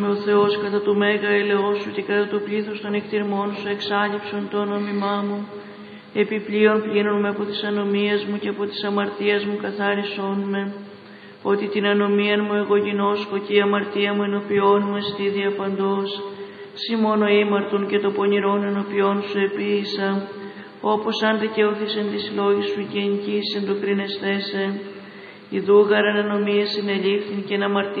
Ο Θεός κατά το μέγα ελαιό σου και κατά το πλήθος των εκτιρμών σου εξάλληψον το όνομά μου. Επιπλέον πλύνων με από τις ανομίες μου και από τις αμαρτίες μου καθάρισόν με. Ότι την ανομία μου εγώ γινώσκω και η αμαρτία μου ενωπιών μου εστί διαπαντός. Συ μόνο ήμαρτον και το πονηρόν ενωπιών σου επίησα. Όπως αν δικαιώθησεν της λόγης σου και εγκύσεν το κρίνεστέσαι. Ιδού γαραν ανομίες συνελήφθην και αμαρτία